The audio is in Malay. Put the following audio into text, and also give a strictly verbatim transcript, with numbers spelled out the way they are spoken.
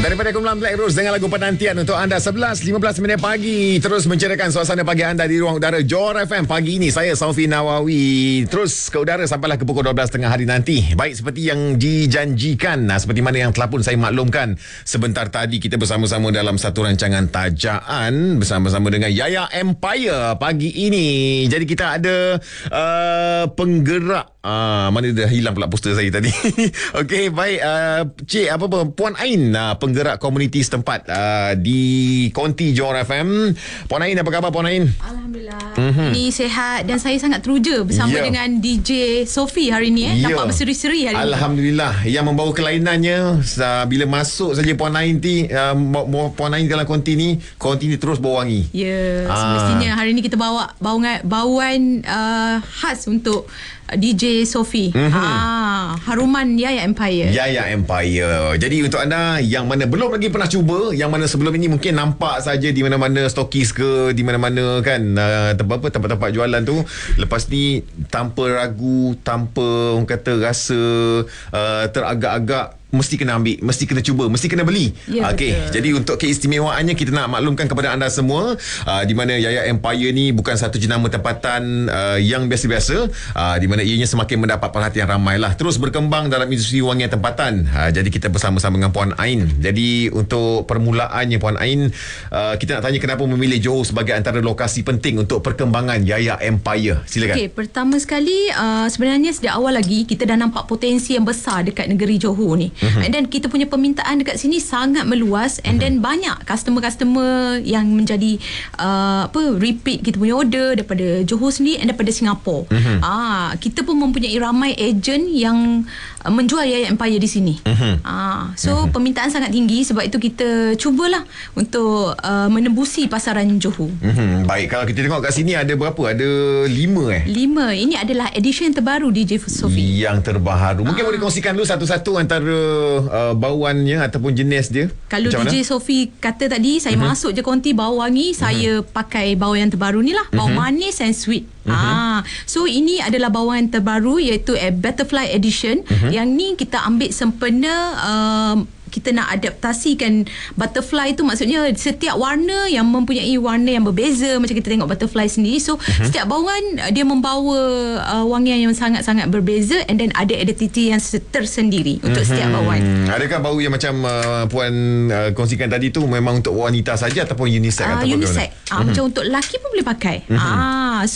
Daripada kumpulan Black Rose dengan lagu penantian untuk anda sebelas lima belas minit pagi. Terus menceriakan suasana pagi anda di ruang udara Johor F M. Pagi ini saya Saufi Nawawi terus ke udara sampailah ke pukul dua belas tiga puluh hari nanti. Baik seperti yang dijanjikan, nah, seperti mana yang telah pun saya maklumkan sebentar tadi, kita bersama-sama dalam satu rancangan tajaan bersama-sama dengan Yaya Empire pagi ini. Jadi kita ada uh, penggerak Ah, mana dah hilang pula poster saya tadi. Okey, baik. Uh, Cik, apa apa? Puan Ain, uh, penggerak komuniti setempat uh, di Konti Johor F M. Puan Ain, apa khabar Puan Ain? Alhamdulillah. Mm-hmm. Ini sihat dan saya sangat teruja bersama yeah. dengan D J Sophie hari ni. Eh. Yeah. Nampak berseri-seri hari Alhamdulillah. ni. Alhamdulillah. Yang membawa kelainannya, uh, bila masuk saja Puan Ain ti, uh, Puan Ain dalam Konti ni, Konti ni terus bau wangi. Ya, yeah. ah. semestinya hari ni kita bawa bauan, bauan uh, khas untuk D J Sophie. Mm-hmm. Ah, haruman Yaya Empire. Yaya Empire. Jadi untuk anda yang mana belum lagi pernah cuba, yang mana sebelum ini mungkin nampak saja di mana-mana stokis ke, di mana-mana kan, uh, tempat apa tempat-tempat jualan tu, lepas ni tanpa ragu, tanpa orang kata rasa uh, teragak-agak, mesti kena ambil, mesti kena cuba, mesti kena beli. Ya, okey, jadi untuk keistimewaannya kita nak maklumkan kepada anda semua uh, di mana Yaya Empire ni bukan satu jenama tempatan uh, yang biasa-biasa, uh, di mana ianya semakin mendapat perhatian ramai lah, terus berkembang dalam industri wangian tempatan. Uh, jadi kita bersama-sama dengan Puan Ain. Jadi untuk permulaannya Puan Ain, uh, kita nak tanya kenapa memilih Johor sebagai antara lokasi penting untuk perkembangan Yaya Empire. Silakan. Okey, pertama sekali uh, sebenarnya sejak awal lagi kita dah nampak potensi yang besar dekat negeri Johor ni. Uh-huh. And then kita punya permintaan dekat sini sangat meluas, and uh-huh. then banyak customer-customer yang menjadi uh, apa repeat kita punya order daripada Johor sendiri and daripada Singapura. Uh-huh. Ah, kita pun mempunyai ramai ejen yang uh, menjual Yaya Empire di sini. Uh-huh. Ah, so uh-huh. permintaan sangat tinggi, sebab itu kita cubalah untuk uh, menembusi pasaran Johor. Uh-huh. Baik, kalau kita tengok kat sini ada berapa? Ada lima eh? Lima. Ini adalah edition yang terbaru D J Sophie. Yang terbaru. Mungkin ah. boleh kongsikan dulu satu-satu antara Uh, bauannya ataupun jenis dia. Kalau D J Sophie kata tadi, saya uh-huh. masuk je Konti bau wangi, uh-huh. saya pakai bau yang terbaru ni lah, bau uh-huh. manis and sweet. Uh-huh. Ah, so ini adalah bauan terbaru, iaitu a Butterfly Edition. Uh-huh. Yang ni kita ambil sempena uh, kita nak adaptasikan butterfly tu, maksudnya setiap warna yang mempunyai warna yang berbeza macam kita tengok butterfly sendiri. So uh-huh. setiap bauan dia membawa uh, wangian yang sangat-sangat berbeza, and then ada identiti yang tersendiri untuk uh-huh. setiap bauan. Adakah bau yang macam uh, Puan uh, kongsikan tadi tu memang untuk wanita saja ataupun unisex? Uh, ataupun unisex. Uh, uh-huh. Macam untuk lelaki pun boleh pakai. Uh-huh. Ah,